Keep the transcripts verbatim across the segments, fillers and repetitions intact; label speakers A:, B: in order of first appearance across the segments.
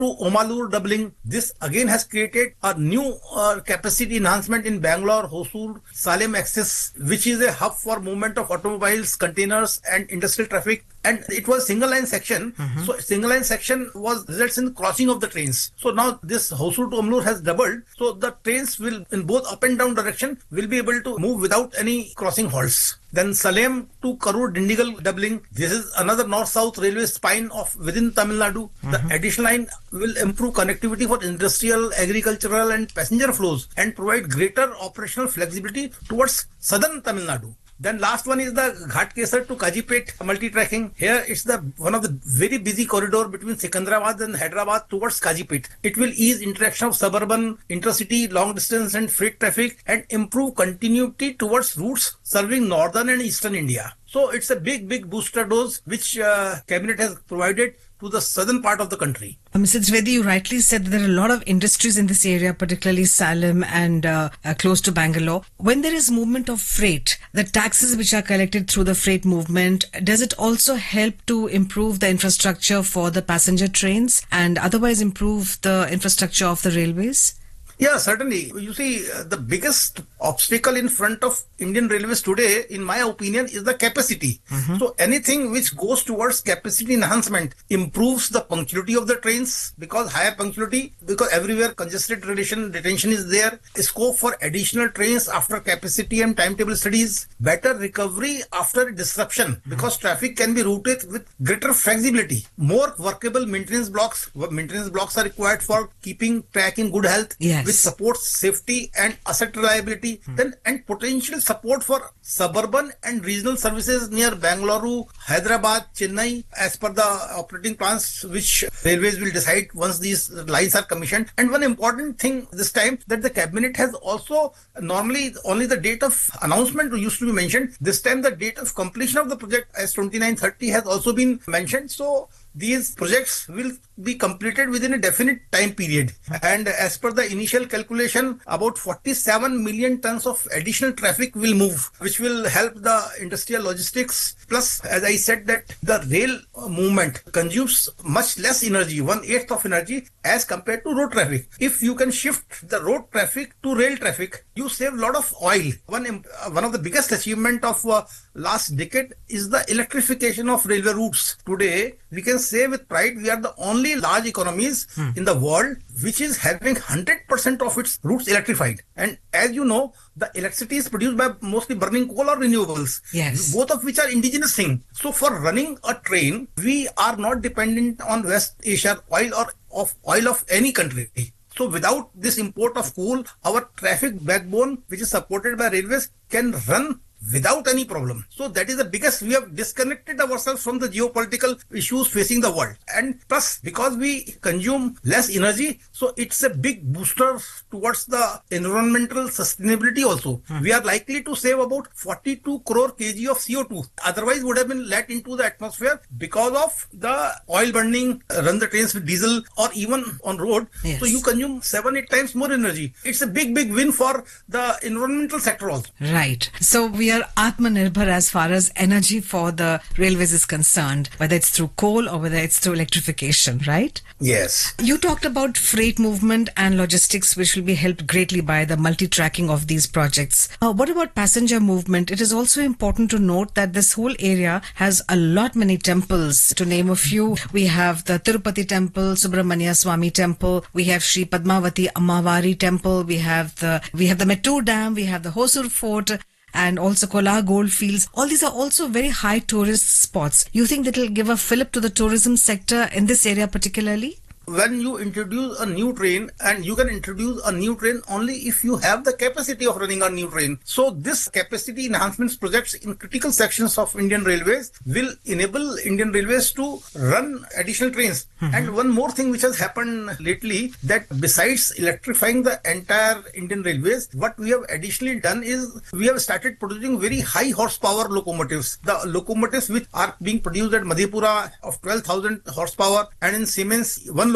A: to Omalur doubling. This again has created a new uh, capacity enhancement in Bangalore, Hosur, Salem axis, which is a hub for movement of automobiles, containers and industrial traffic. And it was single line section. Mm-hmm. So single line section was results in crossing of the trains. So now this Hosur to Omalur has doubled. So the trains will in both up and down direction will be able to move without any crossing halts. Then Salem to Karur Dindigul doubling. This is another north-south railway spine of within Tamil Nadu. Mm-hmm. The additional line will improve connectivity for industrial, agricultural and passenger flows and provide greater operational flexibility towards southern Tamil Nadu. Then last one is the Ghatkesar to Kajipet multi-tracking. Here it's the one of the very busy corridor between Secunderabad and Hyderabad towards Kajipet. It will ease interaction of suburban, intercity, long distance and freight traffic and improve continuity towards routes serving northern and eastern India. So it's a big, big booster dose which uh, cabinet has provided to the southern part of the country.
B: Uh, Mister Dwivedi, you rightly said that there are a lot of industries in this area, particularly Salem and uh, uh, close to Bangalore. When there is movement of freight, the taxes which are collected through the freight movement, does it also help to improve the infrastructure for the passenger trains and otherwise improve the infrastructure of the railways?
A: Yeah, certainly. You see, uh, the biggest obstacle in front of Indian Railways today, in my opinion, is the capacity. Mm-hmm. So anything which goes towards capacity enhancement improves the punctuality of the trains, because higher punctuality, because everywhere congested retention, detention is there, scope for additional trains after capacity and timetable studies, better recovery after disruption, mm-hmm. because traffic can be routed with greater flexibility, more workable maintenance blocks. Maintenance blocks are required for keeping track in good health.
B: Yes.
A: Which supports safety and asset reliability, hmm. then and potential support for suburban and regional services near Bangalore, Hyderabad, Chennai, as per the operating plans which railways will decide once these lines are commissioned. And one important thing this time that the cabinet has also, normally only the date of announcement used to be mentioned. This time the date of completion of the project as twenty-nine thirty has also been mentioned. So these projects will be completed within a definite time period. And as per the initial calculation, about forty-seven million tons of additional traffic will move, which will help the industrial logistics. Plus, as I said, that the rail movement consumes much less energy, one-eighth of energy as compared to road traffic. If you can shift the road traffic to rail traffic, you save a lot of oil. One, uh, one of the biggest achievement of uh, last decade is the electrification of railway routes. Today, we can say with pride, we are the only large economies hmm. in the world which is having one hundred percent of its routes electrified. And as you know, the electricity is produced by mostly burning coal or renewables,
B: yes.
A: both of which are indigenous thing. So for running a train, we are not dependent on West Asia oil or of oil of any country. So without this import of coal, our traffic backbone, which is supported by railways, can run without any problem. So that is the biggest, we have disconnected ourselves from the geopolitical issues facing the world. And plus, because we consume less energy, so it's a big booster towards the environmental sustainability also. Hmm. We are likely to save about forty-two crore kilograms of C O two. Otherwise would have been let into the atmosphere because of the oil burning, run the trains with diesel or even on road. Yes. So you consume seven, eight times more energy. It's a big, big win for the environmental sector also.
B: Right. So we are Atmanirbhar as far as energy for the railways is concerned, whether it's through coal or whether it's through electrification, right?
A: Yes.
B: You talked about freight movement and logistics, which will be helped greatly by the multi-tracking of these projects. Uh, what about passenger movement? It is also important to note that this whole area has a lot many temples. To name a few, we have the Tirupati temple, Subramania Swami temple, we have Sri Padmavati Ammavari temple, we have the we have the Mettur Dam, we have the Hosur Fort, and also Kolar Goldfields. All these are also very high tourist spots. You think that will give a fillip to the tourism sector in this area particularly?
A: When you introduce a new train, and you can introduce a new train only if you have the capacity of running a new train. So this capacity enhancements projects in critical sections of Indian Railways will enable Indian Railways to run additional trains. Mm-hmm. And one more thing which has happened lately, that besides electrifying the entire Indian Railways, what we have additionally done is we have started producing very high horsepower locomotives. The locomotives which are being produced at Madhepura of twelve thousand horsepower, and in Siemens, one locomotive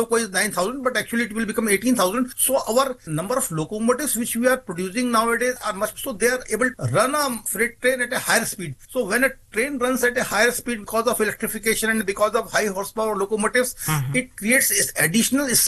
A: loco is nine thousand, but actually it will become eighteen thousand. So our number of locomotives which we are producing nowadays are much, so they are able to run a freight train at a higher speed. So when a train runs at a higher speed because of electrification and because of high horsepower locomotives, mm-hmm. it creates additional